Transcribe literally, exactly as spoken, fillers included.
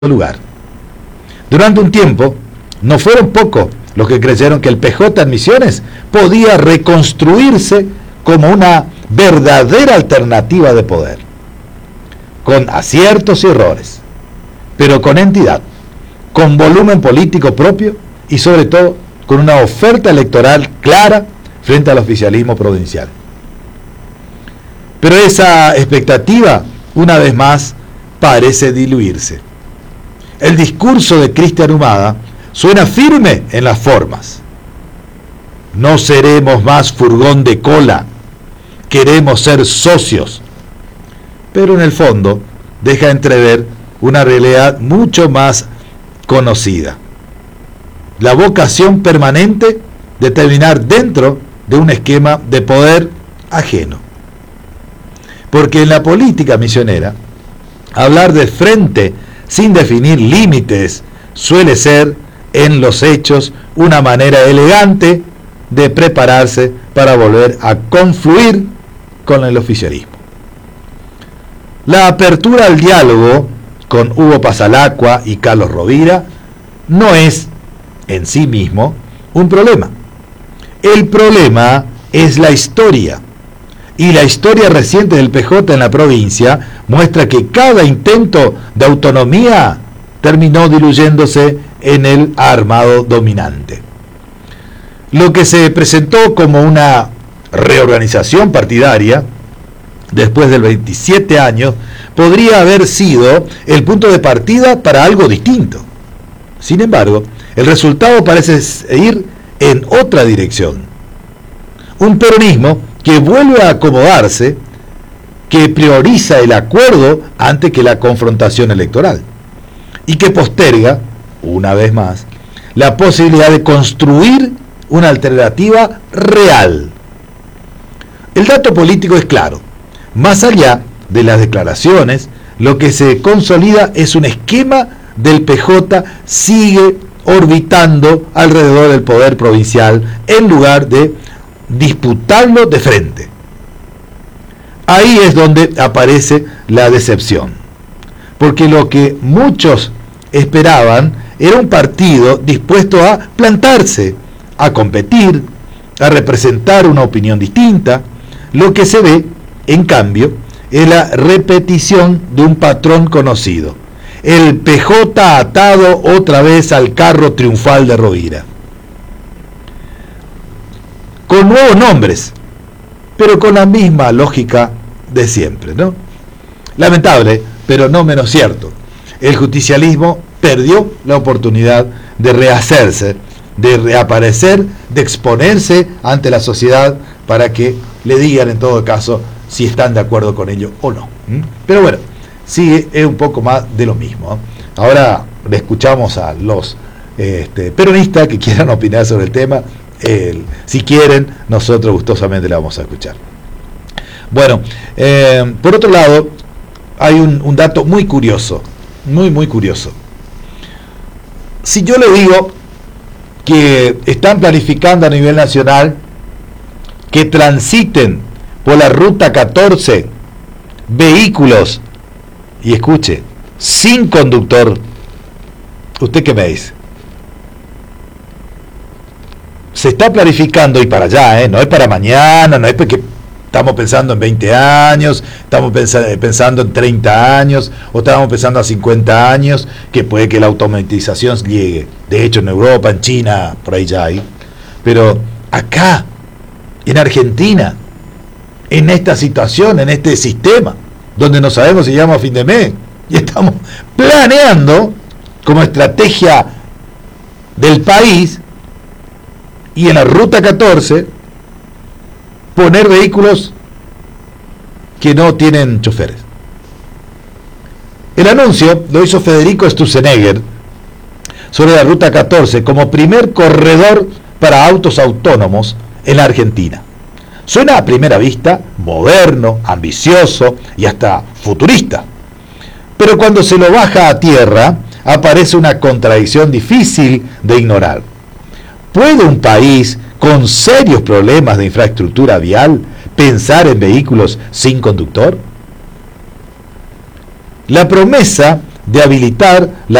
lugar. Durante un tiempo, no fueron pocos los que creyeron que el P J en Misiones podía reconstruirse como una verdadera alternativa de poder, con aciertos y errores, pero con entidad, con volumen político propio y sobre todo con una oferta electoral clara frente al oficialismo provincial. Pero esa expectativa, una vez más, parece diluirse. El discurso de Cristian Humada suena firme en las formas. No seremos más furgón de cola, queremos ser socios. Pero en el fondo deja entrever una realidad mucho más conocida. La vocación permanente de terminar dentro de un esquema de poder ajeno. Porque en la política misionera, hablar de frente sin definir límites suele ser, en los hechos, una manera elegante de prepararse para volver a confluir con el oficialismo. La apertura al diálogo con Hugo Pasalacqua y Carlos Rovira no es, en sí mismo, un problema. El problema es la historia. Y la historia reciente del P J en la provincia muestra que cada intento de autonomía terminó diluyéndose en el armado dominante. Lo que se presentó como una reorganización partidaria, después de veintisiete años, podría haber sido el punto de partida para algo distinto. Sin embargo, el resultado parece ir en otra dirección. Un peronismo que vuelve a acomodarse, que prioriza el acuerdo antes que la confrontación electoral y que posterga, una vez más, la posibilidad de construir una alternativa real. El dato político es claro. Más allá de las declaraciones, lo que se consolida es un esquema del P J sigue orbitando alrededor del poder provincial en lugar de disputarlo de frente. Ahí es donde aparece la decepción, porque lo que muchos esperaban era un partido dispuesto a plantarse, a competir, a representar una opinión distinta. Lo que se ve, en cambio, es la repetición de un patrón conocido: el P J atado otra vez al carro triunfal de Rovira, con nuevos nombres, pero con la misma lógica de siempre, ¿no? Lamentable, pero no menos cierto. El justicialismo perdió la oportunidad de rehacerse, de reaparecer, de exponerse ante la sociedad para que le digan en todo caso si están de acuerdo con ello o no. ¿Mm? Pero bueno, sigue es un poco más de lo mismo. Ahora le escuchamos a los este, peronistas que quieran opinar sobre el tema. El, si quieren, nosotros gustosamente la vamos a escuchar. Bueno, eh, por otro lado, hay un, un dato muy curioso, muy muy curioso. Si yo le digo que están planificando a nivel nacional que transiten por la ruta catorce vehículos, y escuche, sin conductor, ¿usted qué me dice? Se está planificando y para allá, ¿eh? No es para mañana, no es porque estamos pensando en veinte años, estamos pensando, pensando en treinta años, o estamos pensando a cincuenta años, que puede que la automatización llegue. De hecho, en Europa, en China, por ahí ya hay. Pero acá, en Argentina, en esta situación, en este sistema, donde no sabemos si llegamos a fin de mes, y estamos planeando como estrategia del país, y en la ruta catorce poner vehículos que no tienen choferes. El anuncio lo hizo Federico Sturzenegger sobre la ruta catorce como primer corredor para autos autónomos en la Argentina. Suena a primera vista moderno, ambicioso y hasta futurista, pero cuando se lo baja a tierra aparece una contradicción difícil de ignorar. ¿Puede un país con serios problemas de infraestructura vial pensar en vehículos sin conductor? La promesa de habilitar la